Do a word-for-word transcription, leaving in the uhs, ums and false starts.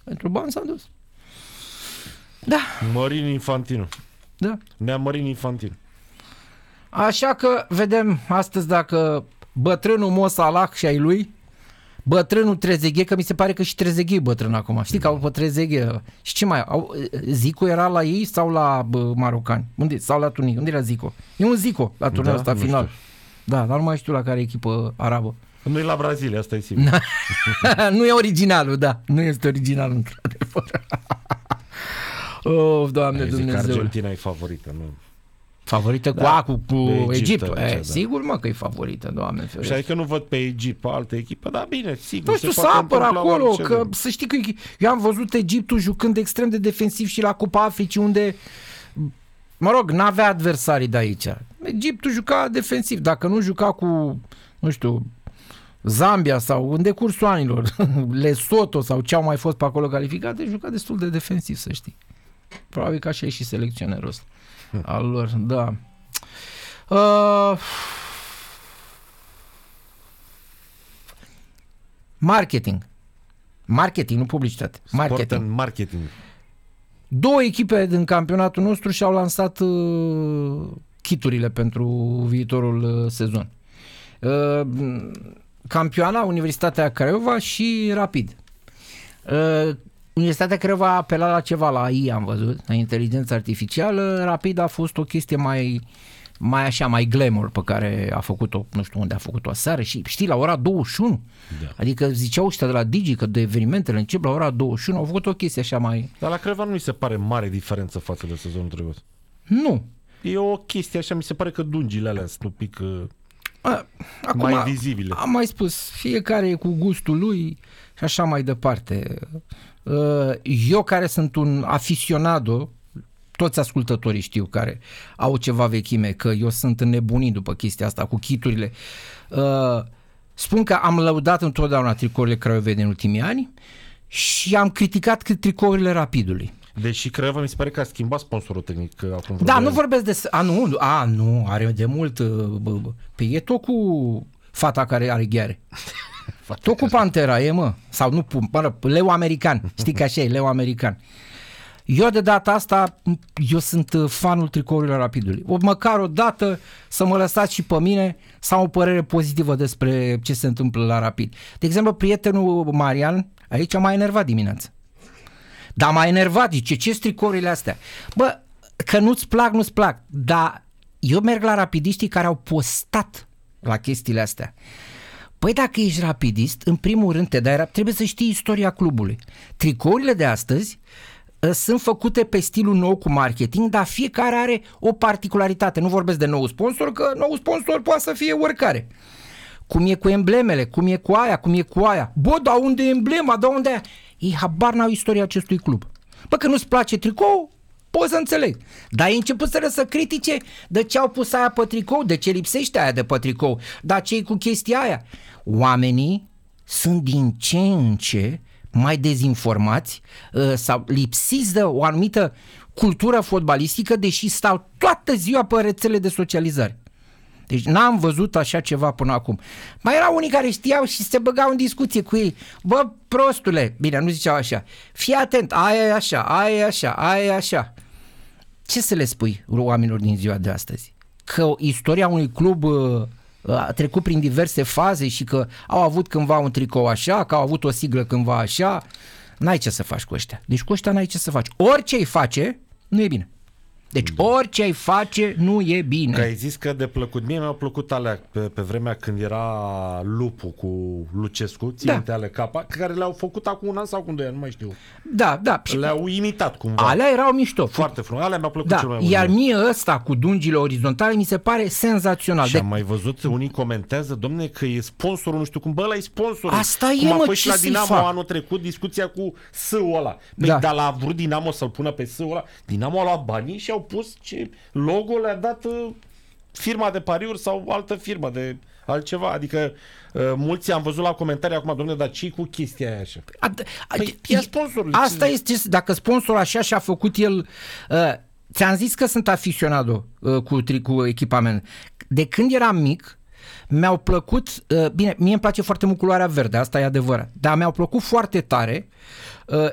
Pentru bani s-a dus. Da. Mărin Infantino. Da. Nea Mărin Infantino. Așa că vedem astăzi dacă bătrânul Mo Salah și ai lui, bătrânul Trezeguet, că mi se pare că și Trezeguet e bătrân acum. Știi că au pe Trezeguet. Și ce mai au? Zico era la ei sau la bă, marocani? Unde? Sau la Tunis? Unde era Zico? E un Zico la turneul ăsta da, final. Știu. Da, dar nu mai știu la care echipă arabă. Nu e la Brazilia, asta e sigur. Nu e originalul, da. Nu este originalul, într-adevăr. Oh, Doamne Dumnezeu. Argentina e favorită, nu? Favorită Da, cu, cu, cu Egipt, Egiptul. aici, E, da. sigur, mă, că e favorită, Doamne ferește. Și adică nu văd pe Egipt, pe altă echipă, dar bine, sigur. Nu știu, se să poate apără întâmpla acolo, orice, că da. să știi că eu am văzut Egiptul jucând extrem de defensiv și la Cupa Africii, unde, mă rog, n-avea adversarii de aici. Egiptul juca defensiv, dacă nu juca cu, nu știu, Zambia sau în decursul anilor, Lesotho sau ce au mai fost pe acolo calificate, juca destul de defensiv, să știi. Probabil că așa e și selecționerul ăsta al lor, da. Uh, marketing. Marketing, nu publicitate. Marketing. Sport and marketing. Două echipe din campionatul nostru și-au lansat uh, kiturile pentru viitorul uh, sezon. Uh, campioana, Universitatea Craiova și Rapid. Uh, Universitatea Craiova a apelat la ceva, la A I, am văzut, la inteligență artificială. Rapid a fost o chestie mai, mai așa, mai glamour pe care a făcut-o, nu știu unde a făcut-o aseară și știi, la ora douăzeci și unu. Da. Adică ziceau ăștia de la Digi că de evenimentele încep la ora douăzeci și unu, au făcut o chestie așa mai... Dar la Craiova nu mi se pare mare diferență față de sezonul trecut. Nu. E o chestie așa, mi se pare că dungile alea sunt un pic uh, A, acum, mai vizibile. Am mai spus, fiecare e cu gustul lui și așa mai departe. Eu care sunt un aficionado, toți ascultătorii știu care au ceva vechime, că eu sunt înnebunit după chestia asta cu chiturile. Spun că am lăudat întotdeauna tricourile Craiovei din ultimii ani și am criticat tricourile Rapidului. Deși Craiova mi se pare că a schimbat sponsorul tehnic acum. Da, nu vorbesc de... A, nu, a, nu, are de mult... Pe e tot cu fata care are gheare. Tot cu Pantera e, mă. Sau nu, mă, leu american. Știi că așa e, leu american. Eu de data asta, eu sunt fanul tricourilor Rapidului. O, măcar o dată să mă lăsați și pe mine să am o părere pozitivă despre ce se întâmplă la Rapid. De exemplu, prietenul Marian aici m-a enervat dimineața. Dar m-a enervat, zice, ce stricourile astea? Bă, că nu-ți plac, nu-ți plac. Dar eu merg la rapidiștii care au postat la chestiile astea. Păi dacă ești rapidist, în primul rând te dai, trebuie să știi istoria clubului. Tricourile de astăzi uh, sunt făcute pe stilul nou cu marketing, dar fiecare are o particularitate. Nu vorbesc de nou sponsor, că nou sponsor poate să fie oricare. Cum e cu emblemele, cum e cu aia, cum e cu aia. Bă, dar unde e emblema, dar unde e aia? Ei habar n-au istoria acestui club. Bă, că nu-ți place tricou, poți să înțeleg. Dar ei început să critique de ce au pus aia pe tricou, de ce lipsește aia de pe tricou, dar ce-i cu chestia aia. Oamenii sunt din ce în ce mai dezinformați sau lipsiți de o anumită cultură fotbalistică, deși stau toată ziua pe rețele de socializare. Deci n-am văzut așa ceva până acum. Mai erau unii care știau și se băgau în discuție cu ei. Bă, prostule, bine, nu ziceau așa. Fii atent, aia e așa, aia e așa, aia e așa. Ce să le spui oamenilor din ziua de astăzi? Că istoria unui club a trecut prin diverse faze și că au avut cândva un tricou așa, că au avut o siglă cândva așa. N-ai ce să faci cu ăștia. Deci cu ăștia n-ai ce să faci. Orice îi face, nu e bine. Deci orice ai face nu e bine. Că ai zis că de plăcut. Mie mi-au plăcut alea pe, pe vremea când era Lupu cu Lucescu, ținte da. ale capa, care le-au făcut acum un an sau acum doi ani, nu mai știu. Da, da. Le-au imitat cumva. Alea erau mișto. Foarte frumos. Alea mi-au plăcut da. cel mai mult. Iar mie ăsta cu dungile orizontale mi se pare senzațional. Și de... am mai văzut, unii comentează, domne, că e sponsorul, nu știu cum, bă, ăla e sponsorul. Asta cum e, a mă, fost și la Dinamo fac? anul trecut, discuția cu S-ul ăla. Păi, da. dar l-a vrut Dinamo să-l pună pe S-ul ăla. Dinamo a luat banii și au pus ce logo le-a dat uh, firma de pariuri sau altă firmă de altceva. Adică uh, mulți am văzut la comentarii acum, domnule, dar ce cu chestia aia așa? A, a, păi, e sponsorul. Asta este, dacă sponsorul așa și-a făcut el... Uh, ți-am zis că sunt aficionado uh, cu, cu echipament. De când eram mic, mi-au plăcut... Uh, bine, mie îmi place foarte mult culoarea verde, asta e adevărat. Dar mi-au plăcut foarte tare... Uh,